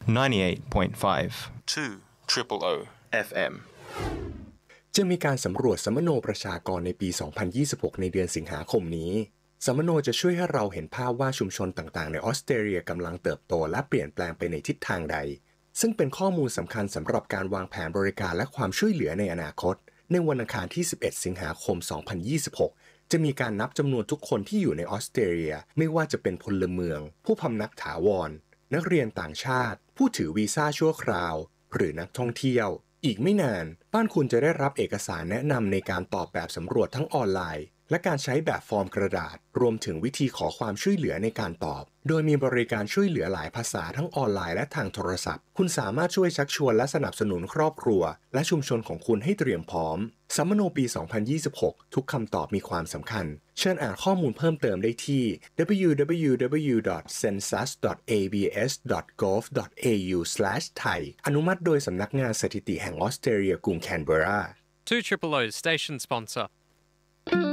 98.5 2 FM จะมีการสำรวจสัมมโนประชากรในปี 2026 ในเดือนสิงหาคมนี้สัมมโนจะช่วยให้เราเห็นภาพว่าชุมชนต่างๆในออสเตรเลียกำลังเติบโตและเปลี่ยนแปลงไปในทิศทางใดซึ่งเป็นข้อมูลสำคัญสำหรับการวางแผนบริการและความช่วยเหลือในอนาคตในวันอังคารที่ 11 สิงหาคม 2026 จะมีการนับจำนวนทุกคนที่อยู่ในออสเตรเลียไม่ว่าจะเป็นพลเมืองผู้พำนักถาวรนักเรียนต่างชาติผู้ถือวีซ่าชั่วคราวหรือนักท่องเที่ยวอีกไม่นานบ้านคุณจะได้รับเอกสารแนะนำในการตอบแบบสำรวจทั้งออนไลน์และการใช้แบบฟอร์มกระดาษรวมถึงวิธีขอความช่วยเหลือในการตอบโดยมีบริการช่วยเหลือหลายภาษาทั้งออนไลน์และทางโทรศัพท์คุณสามารถช่วยชักชวนและสนับสนุนครอบครัวและชุมชนของคุณให้เตรียมพร้อมสัมมโนปี 2026 ทุกคำตอบมีความสำคัญเชิญอ่านข้อมูลเพิ่มเติมได้ที่ www.census.abs.gov.au/thai อนุมัติโดยสำนักงานสถิติแห่งออสเตรเลียกรุงแคนเบอร์รา 2 Triple O's station sponsor